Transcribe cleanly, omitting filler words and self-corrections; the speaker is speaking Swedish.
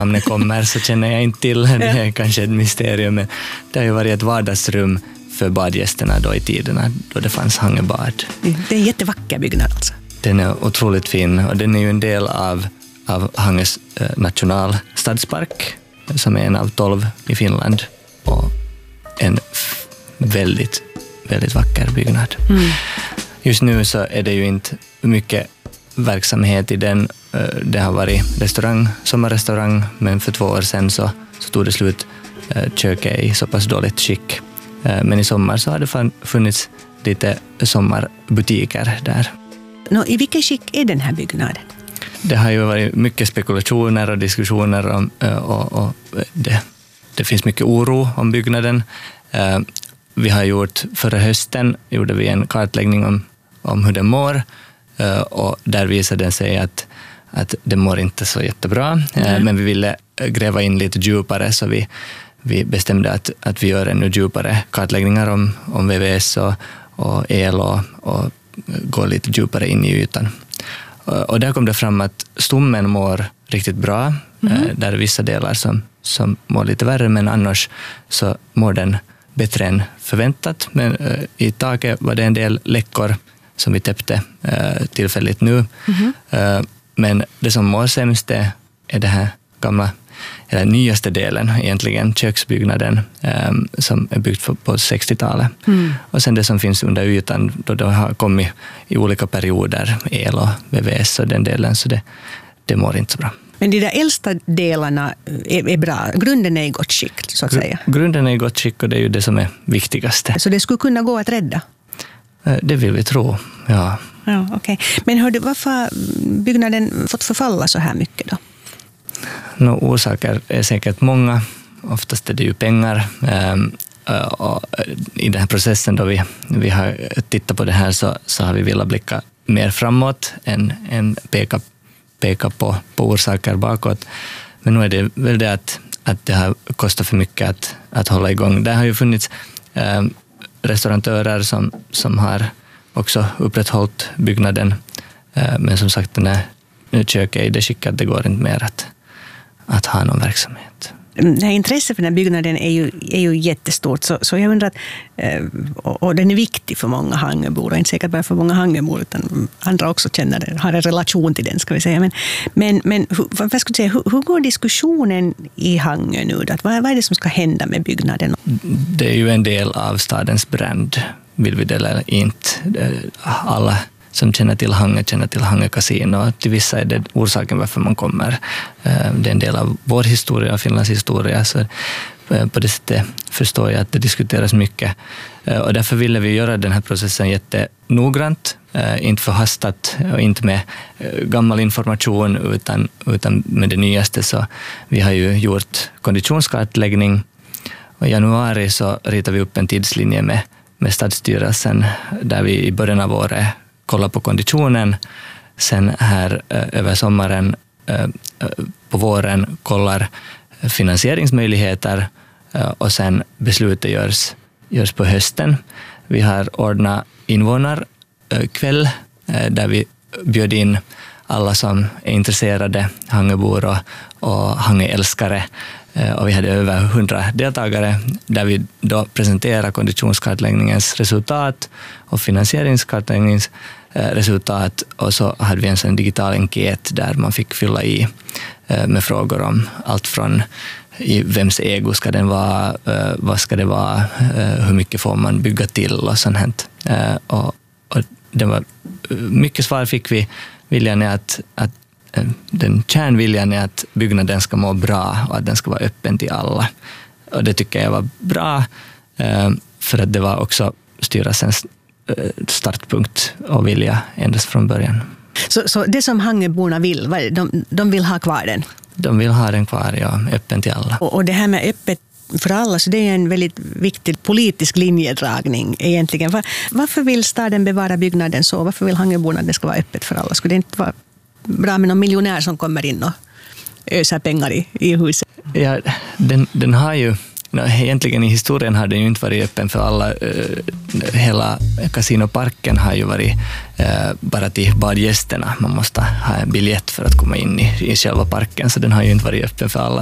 namnet kommer så känner jag inte till. Det är kanske ett mysterium, men det har ju varit ett vardagsrum för badgästerna då i tiderna då det fanns Hangebad. Det är en jättevacker byggnad alltså. Den är otroligt fin och den är ju en del av Hanges nationalstadspark som är en av 12 i Finland och en väldigt, väldigt vacker byggnad. Just nu så är det ju inte mycket verksamhet i den. Det har varit sommarrestaurang, men för 2 år sedan så tog det slut. Köket i så pass dåligt skick. Men i sommar så har det funnits lite sommarbutiker där. I vilket skick är den här byggnaden? Det har ju varit mycket spekulationer och diskussioner om, och det finns mycket oro om byggnaden. Vi har förra hösten gjorde vi en kartläggning om hur den mår och där visade den sig att det mår inte så jättebra. Men vi ville gräva in lite djupare så vi bestämde att vi gör ännu djupare kartläggningar om VVS och el och går lite djupare in i ytan. Och där kom det fram att stommen mår riktigt bra. Där är vissa delar som mår lite värre, men annars så mår den bättre än förväntat. Men i taket var det en del läckor som vi täppte tillfälligt nu. Men det som mår sämst är det här eller nyaste delen egentligen, köksbyggnaden som är byggt på 60-talet. Och sen det som finns under ytan då det har kommit i olika perioder, el och VVS och den delen, så det mår inte så bra. Men de där äldsta delarna är bra. Grunden är i gott skick, så att säga. Grunden är i gott skick och det är ju det som är viktigaste. Så det skulle kunna gå att rädda? Det vill vi tro, ja. Ja, okej. Men hörde, varför har byggnaden fått förfalla så här mycket då? Orsaker är säkert många. Oftast är det ju pengar. Och i den här processen då vi har tittat på det här så har vi velat blicka mer framåt än peka på orsaker bakåt. Men nu är det väl det att det har kostat för mycket att hålla igång. Det har ju funnits restauratörer som har också upprätthållit byggnaden. Men som sagt, den här köket är i det skick att det går inte mer att ha någon verksamhet. Det här intresset för den här byggnaden är ju jättestort, så jag undrar och den är viktig för många Hangebor, och inte säkert bara för många Hangebor utan andra också har en relation till den, ska vi säga. Men vad skulle säga, hur går diskussionen i Hangö nu? Vad är det som ska hända med byggnaden? Det är ju en del av stadens brand, vill vi det eller inte. Alla som känner till Hangö Casino. Till vissa är det orsaken varför man kommer. Det är en del av vår historia, Finlands historia. Så på det sättet förstår jag att det diskuteras mycket. Och därför ville vi göra den här processen jättenoggrant. Inte förhastat och inte med gammal information utan med det nyaste. Så vi har ju gjort konditionskartläggning. Och i januari så ritar vi upp en tidslinje med stadsstyrelsen där vi i början av året kolla på konditionen, sen här över sommaren på våren kollar finansieringsmöjligheter och sen beslutet görs på hösten. Vi har ordnat invånarkväll där vi bjöd in alla som är intresserade, Hangebor och Hangö-älskare, och vi hade över 100 deltagare där vi då presenterade konditionskartläggningens resultat och finansieringskartläggningens resultat, och så hade vi en sån digital enkät där man fick fylla i med frågor om allt från i vems ego ska den vara, vad ska det vara, hur mycket får man bygga till och sånt här. Och det var mycket svar fick vi. Viljan är att den kärnviljan är att byggnaden ska må bra och att den ska vara öppen till alla. Och det tycker jag var bra, för att det var också styrelsens startpunkt och vilja endast från början. Så det som Hangeborna vill, de vill ha kvar den? De vill ha den kvar, ja, öppen till alla. Och det här med öppet för alla, så det är en väldigt viktig politisk linjedragning egentligen. Varför vill staden bevara byggnaden så? Varför vill Hangeborna att det ska vara öppet för alla? Skulle det inte vara bra med någon miljonär som kommer in och öser pengar i huset? Ja, den har ju Egentligen i historien har den ju inte varit öppen för alla. Hela kasinoparken har ju varit bara till badgästerna. Man måste ha en biljett för att komma in i själva parken, så den har ju inte varit öppen för alla.